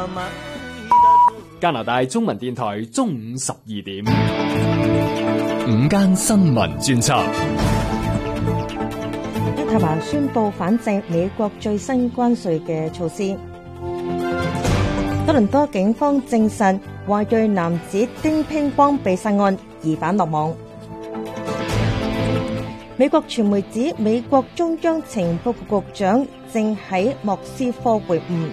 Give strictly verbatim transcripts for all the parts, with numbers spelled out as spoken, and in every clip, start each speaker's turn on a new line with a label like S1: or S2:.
S1: 加拿大中文電台中午十二點，
S2: 午間新聞專輯。
S3: 渥太華宣布反制美國最新關稅嘅措施。多倫多警方證實華裔男子丁拼光被殺案疑犯落網。美國傳媒指美國中央情報局局長正喺莫斯科會晤。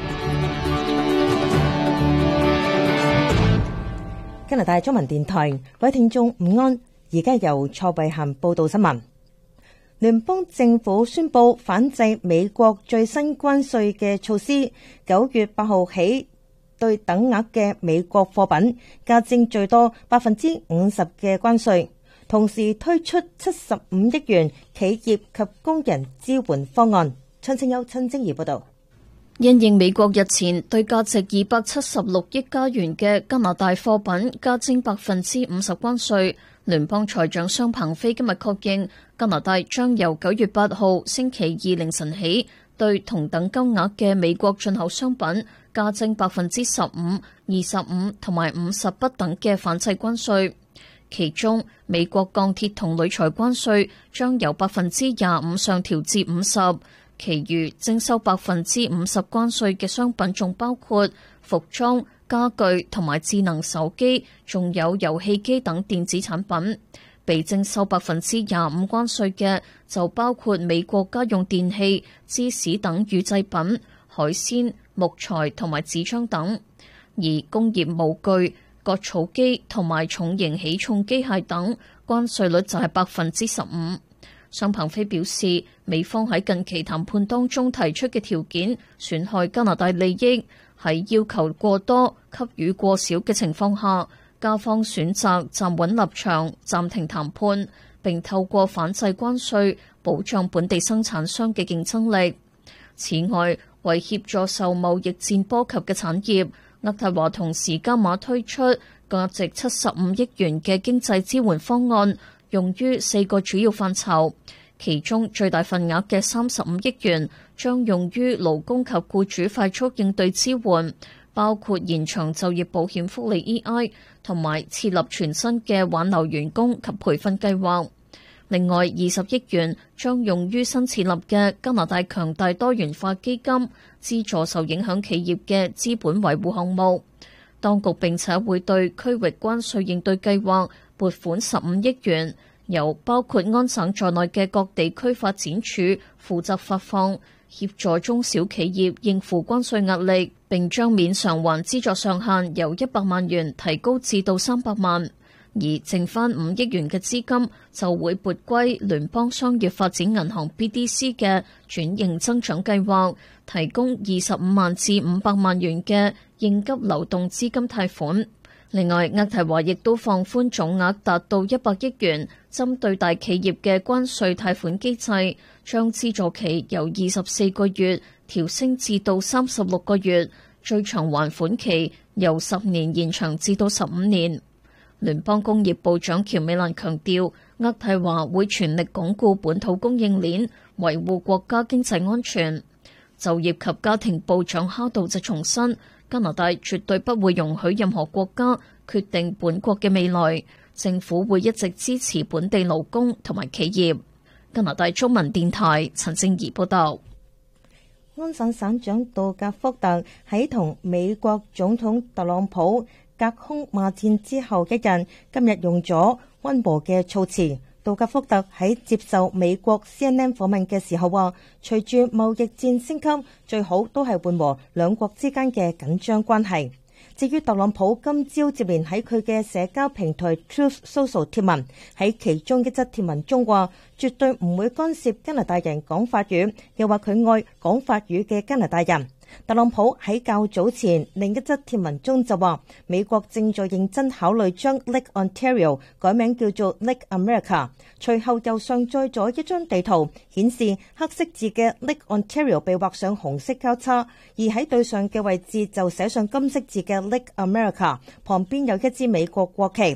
S3: 加拿大中文電台，各位聽眾午安，而家由蔡慧嫻報道新聞。聯邦政府宣布反制美國最新關稅嘅措施，九月八號起對等額嘅美國貨品加徵最多百分之五十嘅關稅，同時推出七十五億元企業及工人支援方案。陳清友、陳晶儀報道。
S4: 因應美國日前對價值二百七十六億加元嘅加拿大貨品加徵百分之五十關稅，聯邦財長商鵬飛今日確認，加拿大將由九月八號星期二凌晨起，對同等金額嘅美國進口商品加徵百分之十五、二十五同埋五十不等嘅反制關稅。其中，美國鋼鐵同鋁材關稅將由百分之廿五上調至五十。其餘徵收百分之五十關稅嘅商品仲包括服裝、家具同埋智能手機，仲有遊戲機等電子產品。被徵收百分之廿五關稅嘅就包括美國家用電器、芝士等乳製品、海鮮、木材同埋紙張等。而工業模具、割草機同埋重型起重機械等關稅率就係百分之十五。商鵬飛表示，美方喺近期談判當中提出嘅條件損害加拿大利益，喺要求過多、給予過少嘅情況下，加方選擇站穩立場，暫停談判，並透過反制關稅保障本地生產商嘅競爭力。此外，為協助受貿易戰波及嘅產業，渥太華同時加碼推出價值七十五億元嘅經濟支援方案，用於四個主要範疇，其中最大份額嘅三十五億元將用於勞工及僱主快速應對支援，包括延長就業保險福利 E I 同埋設立全新嘅挽留員工及培訓計劃。另外二十億元將用於新設立嘅加拿大強大多元化基金，資助受影響企業嘅資本維護項目。當局並且會對區域關稅應對計劃撥款十五億元，由包括安省在內嘅各地區發展處負責發放，協助中小企業應付關稅壓力，並將免償還資助上限由一百萬元提高至到三百萬。而剩翻五億元嘅資金就會撥歸聯邦商業發展銀行 B D C 嘅轉型增長計劃，提供二十五萬至五百萬元嘅應急流動資金貸款。另外，渥太華亦都放寬總額達到一百億元，針對大企業嘅關稅貸款機制，將資助期由二十四個月調升至到三十六個月，最長還款期由十年延長至到十五年。聯邦工業部長喬美蘭強調，渥太華會全力鞏固本土供應鏈，維護國家經濟安全。就業及家庭部長哈杜就重申，加拿大絕對不會容許任何國家決定本國嘅未來，政府會一直支持本地勞工同埋企業。加拿大中文電台陳靜儀報道。
S3: 安省省長杜格福特喺同美國總統特朗普隔空罵戰之後一日，今日用咗溫和嘅措辭。杜格福特喺接受美國 C N N 訪問嘅時候話，隨住貿易戰升級，最好都係緩和兩國之間嘅緊張關係。至於特朗普今朝接連喺佢嘅社交平台 Truth Social 貼文，喺其中一則貼文中話，絕對唔會干涉加拿大人講法語，又話佢愛講法語嘅加拿大人。特朗普喺較早前另一則貼文中就話，美國正在認真考慮將 Lake Ontario 改名叫做 Lake America。隨後又上載咗一張地圖，顯示黑色字嘅 Lake Ontario 被畫上紅色交叉，而喺對上嘅位置就寫上金色字嘅 Lake America， 旁邊有一支美國國旗。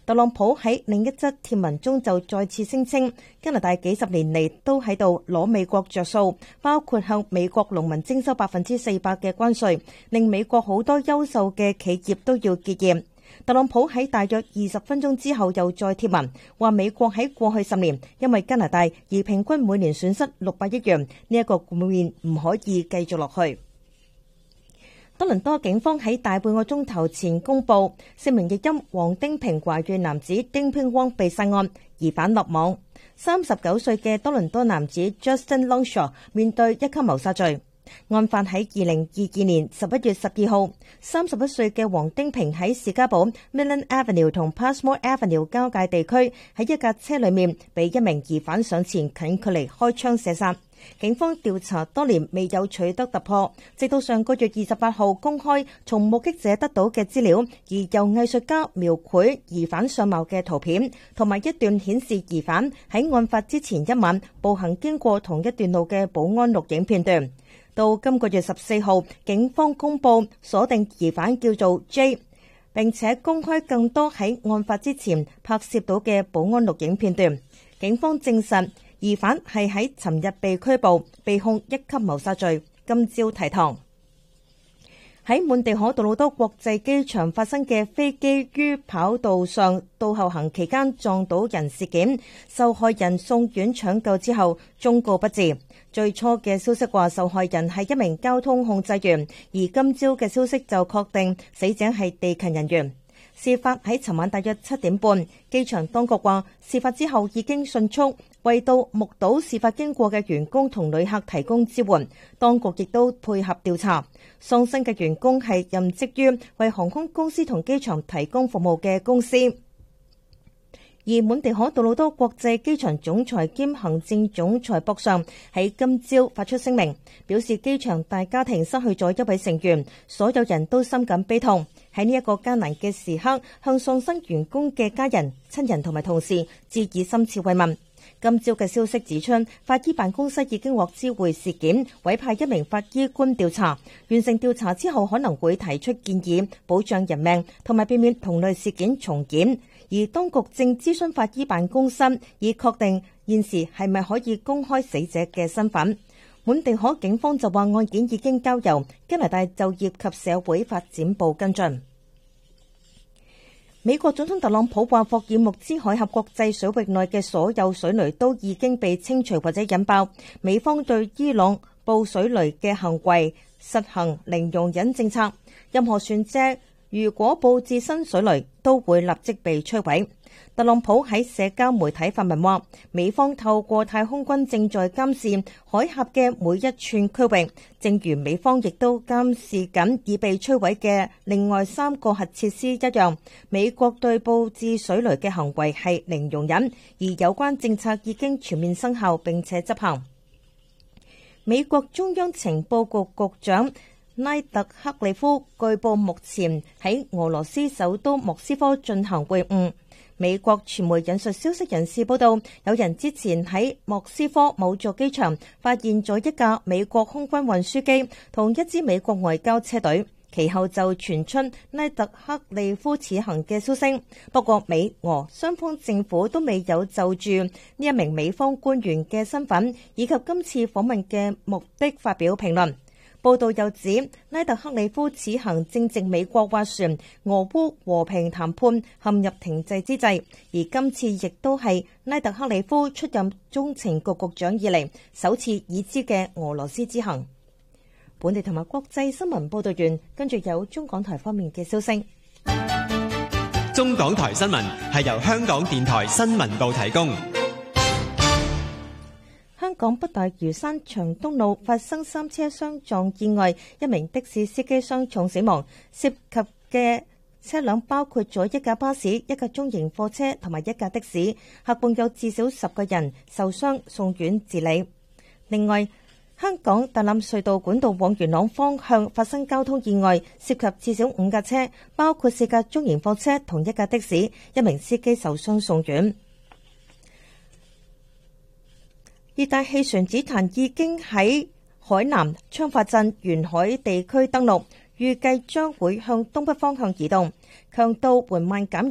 S3: 特朗普喺另一則貼文中就再次聲稱，加拿大幾十年嚟都喺度攞美國着數，包括向美國農民徵收百分之四百嘅關稅，令美國好多優秀嘅企業都要結業。特朗普喺大約二十分鐘之後又再貼文，話美國喺過去十年因為加拿大而平均每年損失六百億元，呢一個局面唔可以繼續落去。多倫多警方喺大半個鐘頭前公布，四名譯音黃丁平華裔男子丁平汪被殺案，疑犯落網。三十九歲嘅多倫多男子 Justin Longshaw 面對一級謀殺罪。案發喺二零二二年十一月十二號，三十一歲嘅黃丁平喺士嘉堡 Millen Avenue 同 Passmore Avenue 交界地區喺一架車裏面被一名疑犯上前近距離開槍射殺。警方調查多年未有取得突破，直到上個月二十八號公開從目擊者得到嘅資料，而由藝術家描繪疑犯相貌嘅圖片，同埋一段顯示疑犯喺案發之前一晚步行經過同一段路嘅保安錄影片段。到今個月十四號，警方公布鎖定疑犯叫做 J， 並且公開更多喺案發之前拍攝到嘅保安錄影片段。警方證實疑犯係喺尋日被拘捕，被控一級謀殺罪，今朝提堂。喺滿地可杜魯多國際機場發生嘅飛機於跑道上倒後行期間撞到人事件，受害人送院搶救之後終告不治。最初嘅消息話受害人係一名交通控制員，而今朝嘅消息就確定死者係地勤人員。事發喺尋晚大約七點半，機場當局話事發之後已經迅速為到目睹事發經過嘅員工同旅客提供支援，當局亦都配合調查。喪生嘅員工係任職於為航空公司同機場提供服務嘅公司。而滿地可杜魯多國際機場總裁兼行政總裁博尚喺今朝發出聲明，表示機場大家庭失去咗一位成員，所有人都深感悲痛。喺呢一個艱難嘅時刻，向喪生員工嘅家人、親人同埋同事致以深切慰問。今朝嘅消息指出，法醫辦公室已經獲知會事件，委派一名法醫官調查。完成調查之後，可能會提出建議，保障人命同埋避免同類事件重演。而當局正諮詢法醫辦公室，以確定現時係咪可以公開死者嘅身份。滿地可警方就話案件已經交由加拿大就業及社會發展部跟進。美國總統特朗普話，霍爾木茲海峽國際水域內嘅所有水雷都已經被清除或者引爆。美方對伊朗布水雷嘅行為實行零容忍政策，任何船隻如果布置新水雷，都會立即被摧毀。特朗普喺社交媒體發文話，美方透過太空軍正在監視海峽嘅每一寸區域，正如美方亦都監視緊已被摧毀嘅另外三個核設施一樣。美國對布置水雷嘅行為係零容忍，而有關政策已經全面生效並且執行。美國中央情報局局長拉特克里夫據報目前喺俄羅斯首都莫斯科進行會晤。美國傳媒引述消息人士報道，有人之前喺莫斯科某座機場發現咗一架美國空軍運輸機同一支美國外交車隊，其後就傳出拉特克里夫此行嘅消息。不過美俄雙方政府都未有就住呢一名美方官員嘅身份以及今次訪問嘅目的發表評論。報道又指，拉特克里夫此行正值美國斡旋俄烏和平談判陷入停滯之際，而今次亦都係拉特克里夫出任中情局局長以嚟首次已知嘅俄羅斯之行。本地同埋國際新聞報道完，跟住有中港台方面嘅消息。
S5: 中港台新聞係由香港電台新聞部提供。
S3: 香港北大嶼山長東路發生三車相撞意外，一名的士司機傷重死亡，涉及嘅車輛包括咗一架巴士、一架中型貨車同埋一架的士，合共有至少十個人受傷送院治理。另外，香港大欖隧道管道往元朗方向發生交通意外，涉及至少五架車，包括四架中型貨車同一架的士，一名司機受傷送院。熱帶氣旋紫檀已經喺海南昌發鎮沿海地區登陸，預計將會向東北方向移動，強度緩慢減弱。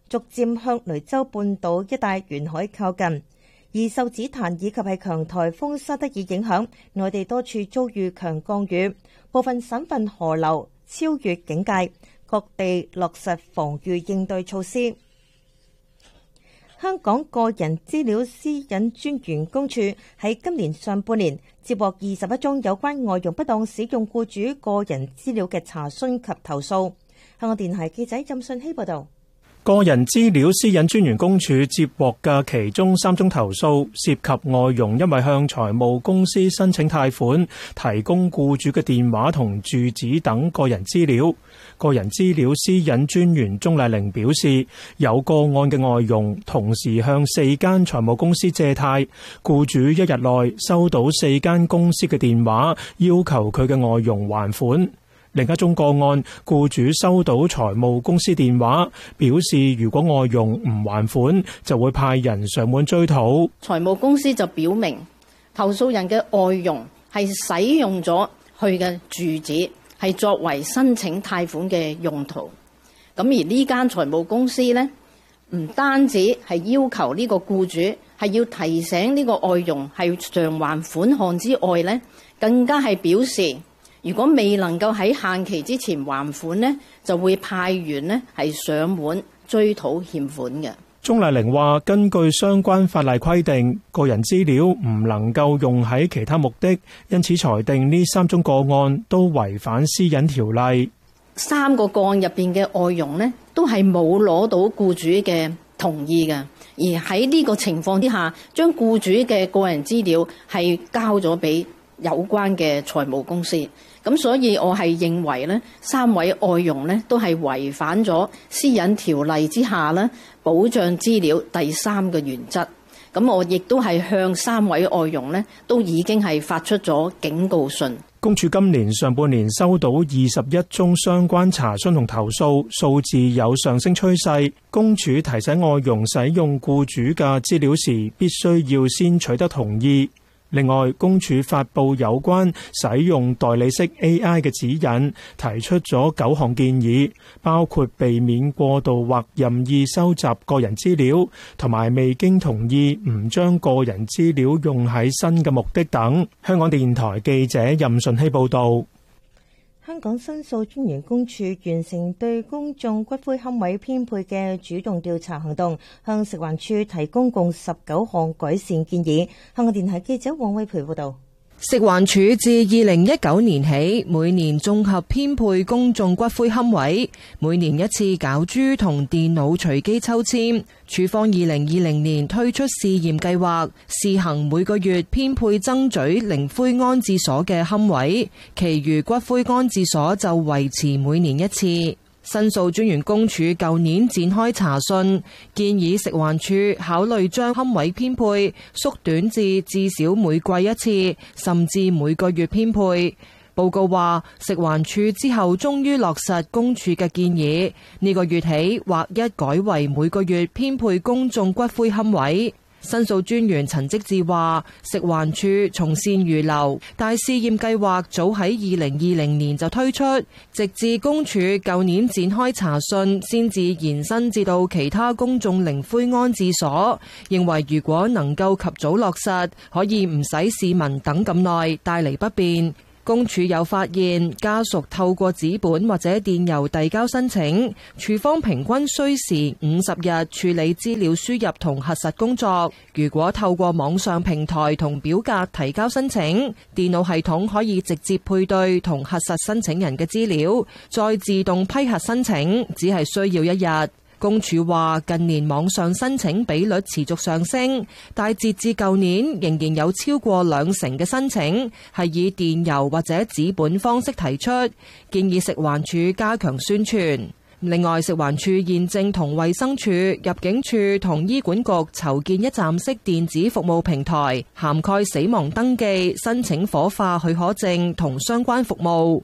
S3: 逐漸向雷州半島一帶沿海靠近。而受紫檀以及係強颱風沙德爾影響，內地多處遭遇強降雨，部分省份河流超越警戒，各地落實防禦應對措施。香港個人資料私隱專員公署喺今年上半年接獲二十一宗有關外傭不當使用僱主個人資料嘅查詢及投訴。香港電台記者任信希報道。
S6: 個人資料私隱專員公署接獲嘅其中三宗投訴，涉及外傭因為向財務公司申請貸款，提供僱主嘅電話同住址等個人資料。個人資料私隱專員鍾麗玲表示，有個案嘅外傭同時向四間財務公司借貸，僱主一日內收到四間公司嘅電話，要求佢嘅外傭還款。另一宗個案，僱主收到財務公司電話，表示如果外傭唔還款，就會派人上門追討。
S7: 財務公司就表明，投訴人嘅外傭係使用咗佢嘅住址，係作為申請貸款嘅用途。咁而呢間財務公司呢，唔單止係要求呢個僱主係要提醒呢個外傭係償還款項之外呢，更加係表示，如果未能夠喺限期之前還款呢，就會派員呢係上門追討欠款嘅。
S6: 鍾麗玲話，根據相關法例規定，個人資料唔能夠用喺其他目的，因此裁定呢三宗個案都違反私隱條例。
S7: 三個個案入邊嘅外傭呢，都係冇攞到僱主嘅同意嘅，而喺呢個情況之下，將僱主嘅個人資料係交咗俾有關嘅財務公司。咁所以我係認為呢三位外傭呢都係違反咗私隱條例之下呢保障資料第三個原則。咁我亦都係向三位外傭呢都已經係發出咗警告信。
S6: 公署今年上半年收到二十一宗相關查詢同投訴，數字有上升趨勢。公署提醒外傭使用僱主嘅資料時，必須要先取得同意。另外，公署發布有關使用代理式 A I 嘅指引，提出咗九項建議，包括避免過度或任意收集個人資料，同埋未經同意唔將個人資料用喺新嘅目的等。香港電台記者任順希報導。
S3: 香港申訴專員公署完成對公眾骨灰龕位編配嘅主動調查行動，向食環署提供共十九項改善建議。香港電台記者黃偉培報道。
S8: 食環署自二零一九年起，每年綜合編配公眾骨灰龕位，每年一次攪珠同電腦隨機抽籤。署方二零二零年推出試驗計劃，試行每個月編配曾咀靈灰安置所嘅龕位，其餘骨灰安置所就維持每年一次。申訴專員公署舊年展開查詢，建議食環署考慮將龕位編配縮短至至少每季一次，甚至每個月編配。報告話，食環署之後終於落實公署嘅建議，呢個月起劃一改為每個月編配公眾骨灰龕位。申訴專員陳積志話，食環署從善如流，但試驗計劃早喺二零二零年就推出，直至公署舊年展開查詢，先至延伸至到其他公眾靈灰安置所。認為如果能夠及早落實，可以唔使市民等咁耐，帶嚟不便。公署有發現，家屬透過紙本或者電郵遞交申請，署方平均需時五十日處理資料輸入同核實工作。如果透過網上平台同表格提交申請，電腦系統可以直接配對同核實申請人嘅資料，再自動批核申請，只係需要一日。公署話，近年網上申請比率持續上升，但截至舊年仍然有超過兩成嘅申請係以電郵或者紙本方式提出，建議食環署加強宣傳。另外，食環署現正同衛生署、入境處同醫管局籌建一站式電子服務平台，涵蓋死亡登記、申請火化許可證同相關服務。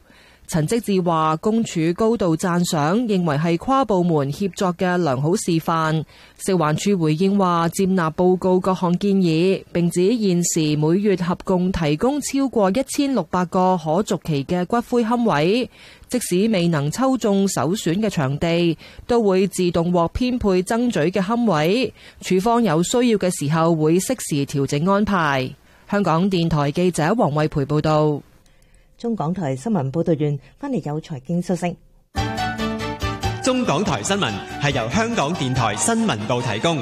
S8: 陳積志話公署高度讚賞，認為係跨部門協作嘅良好示範。食環署回應話接納報告各項建議，並指現時每月合共提供超過一千六百個可續期嘅骨灰龕位，即使未能抽中首選嘅場地，都會自動獲編配爭取嘅龕位。署方有需要嘅時候會適時調整安排。香港電台記者黃慧培報道。
S3: 中港台新聞報道完，翻嚟有財經消息。
S5: 中港台新聞係由香港電台新聞部提供。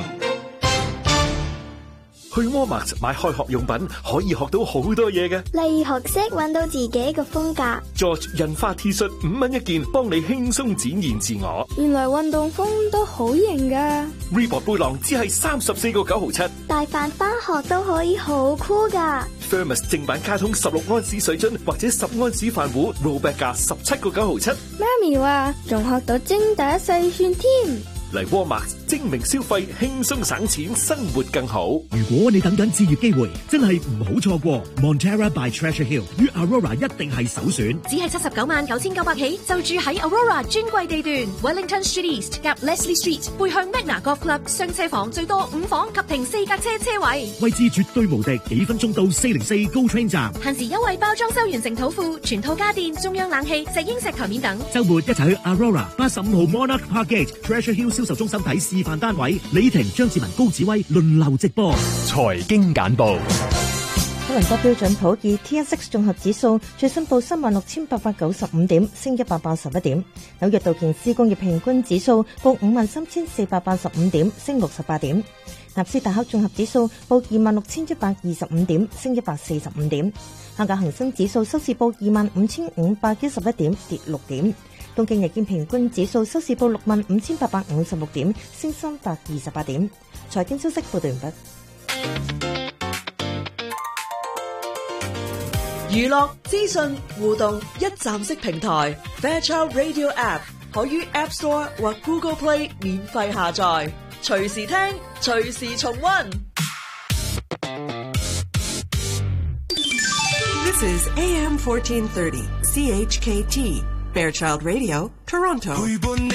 S9: 去 Walmart 買開學用品可以學到好多嘢嘅，
S10: 例如學識揾到自己嘅風格。
S9: George 印花 T 恤五蚊一件，幫你輕鬆展現自我。
S10: 原來運動風都好型噶。
S9: Reebok 背囊只係三十四個九毫七，
S10: 帶飯翻學都可以好酷噶。
S9: Thermos 正版卡通十六安士水樽或者十安士飯壺 ，rollback 價十七個九毫七。
S10: 媽咪話仲學到精打細算添。
S9: 嚟 Walmart 精明消費，輕鬆省錢，生活更好。
S11: 如果你等緊置業機會，真係唔好錯過 Montera by Treasure Hill 於 Aurora 一定係首選。
S12: 只係七十九萬九千九百起，就住喺 Aurora 專櫃地段 Wellington Street East 夾 Leslie Street， 背向 Magna Golf Club， 雙車房最多五房及停四架車車位，
S11: 位置絕對無敵，幾分鐘到四零四 GO Train 站。
S12: 限時優惠包裝修完成土庫，全套家電、中央冷氣、石英石台面等。
S11: 週末一齊去 Aurora 八十五號 Monarch Park Gate Treasure Hill銷售中心睇示範單位，李婷、張志文、高子威輪流直播。
S2: 財經簡報。
S3: 多倫多標準普爾 T S X 綜合指數最新報三萬六千八百九十五點，升一百八十一點。紐約道瓊斯工業平均指數報五萬三千四百八十五點，升六十八點。納斯達克綜合指數報二萬六千一百二十五點，升一百四十五點。香港恒生指數收市報二萬五千五百一十一點，跌六點。東京日經平均指數收市報六萬五千八百五十六點，升三百二十八點。財經消息報道完畢。
S13: 娛樂資訊互動一站式平台 Fairchild Radio App 可於 App Store 或 Google Play 免費下載，隨時聽，隨時重溫。
S14: This is A M fourteen thirty C H K T Fairchild Radio, Toronto.